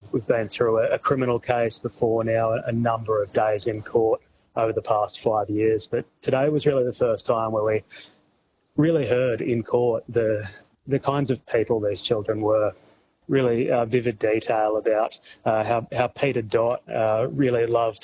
we've been through a criminal case before now, a number of days in court over the past 5 years. But today was really the first time where we really heard in court the kinds of people these children were. Really vivid detail about how Peter Dott really loved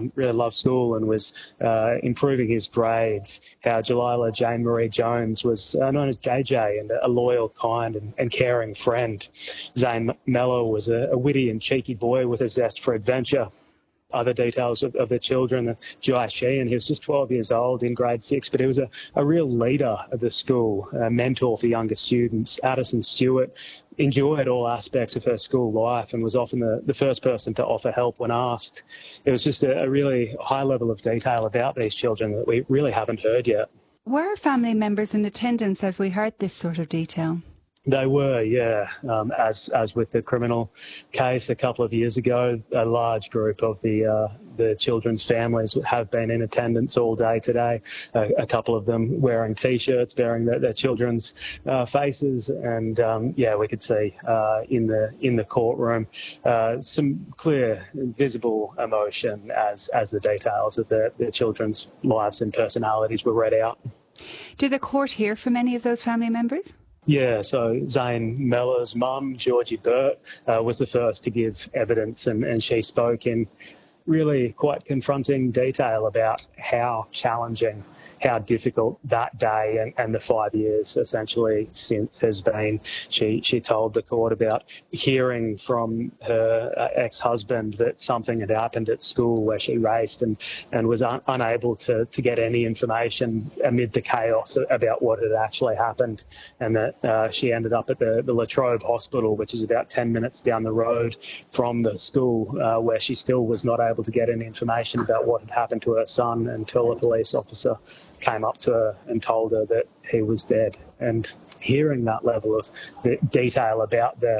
school and was improving his grades. How Jalila Jane Marie Jones was known as JJ and a loyal, kind and caring friend. Zane Mellor was a witty and cheeky boy with a zest for adventure. Other details of the children, Jai Sheehan, he was just 12 years old in grade 6, but he was a real leader of the school, a mentor for younger students. Addison Stewart enjoyed all aspects of her school life and was often the first person to offer help when asked. It was just a really high level of detail about these children that we really haven't heard yet. Were family members in attendance as we heard this sort of detail? They were, yeah. As with the criminal case a couple of years ago, a large group of the children's families have been in attendance all day today. A couple of them wearing T-shirts bearing their children's faces, and we could see in the courtroom some clear, visible emotion as the details of the children's lives and personalities were read out. Did the court hear from any of those family members? Yeah, so Zane Mellor's mum, Georgie Burt, was the first to give evidence, and she spoke in really quite confronting detail about how challenging, how difficult that day and the 5 years essentially since has been. She told the court about hearing from her ex-husband that something had happened at school where she raced and was unable to get any information amid the chaos about what had actually happened, and that she ended up at the La Trobe Hospital, which is about 10 minutes down the road from the school, where she still was not able to get any information about what had happened to her son until a police officer came up to her and told her that he was dead. And hearing that level of the detail about the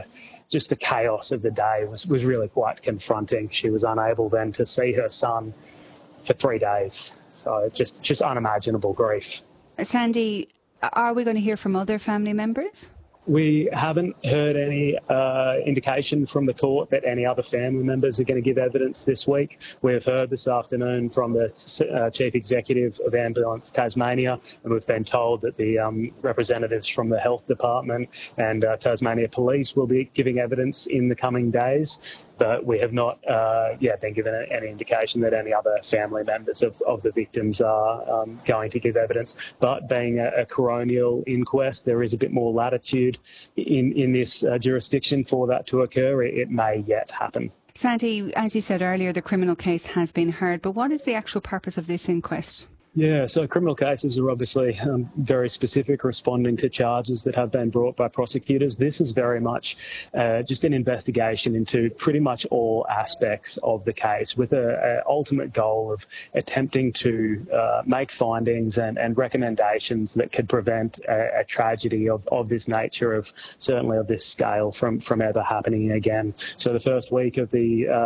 chaos of the day was really quite confronting. She was unable then to see her son for 3 days. So just unimaginable grief. Sandy, are we going to hear from other family members? We haven't heard any indication from the court that any other family members are going to give evidence this week. We've heard this afternoon from the Chief Executive of Ambulance Tasmania, and we've been told that the representatives from the Health Department and Tasmania Police will be giving evidence in the coming days. But we have not yet been given any indication that any other family members of the victims are going to give evidence. But being a coronial inquest, there is a bit more latitude in this jurisdiction for that to occur. It may yet happen. Sandy, as you said earlier, the criminal case has been heard, but what is the actual purpose of this inquest? Yeah, so criminal cases are obviously very specific, responding to charges that have been brought by prosecutors. This is very much just an investigation into pretty much all aspects of the case, with an ultimate goal of attempting to make findings and recommendations that could prevent a tragedy of this nature, certainly of this scale, from ever happening again. So the first week of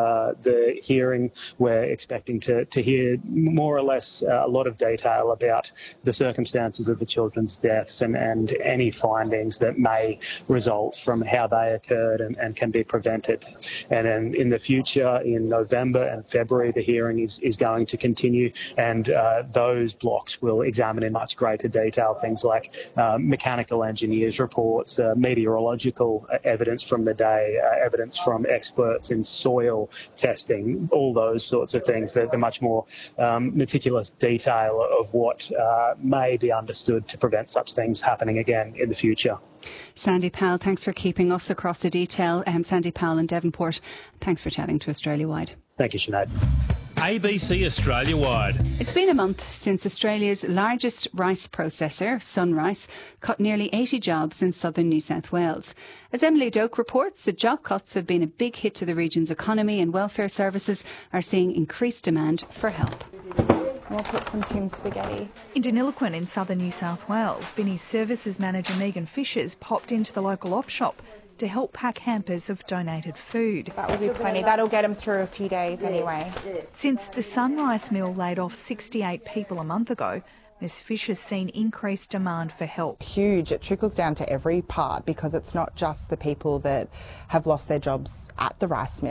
the hearing, we're expecting to hear more or less a lot of detail about the circumstances of the children's deaths and any findings that may result from how they occurred and can be prevented. And then in the future, in November and February, the hearing is going to continue, and those blocks will examine in much greater detail things like mechanical engineers' reports, meteorological evidence from the day, evidence from experts in soil testing, all those sorts of things. The much more meticulous detail of what may be understood to prevent such things happening again in the future. Sandy Powell, thanks for keeping us across the detail. Sandy Powell in Devonport, thanks for chatting to Australia Wide. Thank you, Sinead. ABC Australia Wide. It's been a month since Australia's largest rice processor, SunRice, cut nearly 80 jobs in southern New South Wales. As Emily Doak reports, the job cuts have been a big hit to the region's economy, and welfare services are seeing increased demand for help. We'll put some tin spaghetti. In Deniliquin in southern New South Wales, Vinnie's services manager Megan Fishers popped into the local op shop to help pack hampers of donated food. That will be plenty. That'll get them through a few days anyway. Since the SunRice mill laid off 68 people a month ago, Ms Fisher's seen increased demand for help. Huge. It trickles down to every part, because it's not just the people that have lost their jobs at the rice mill.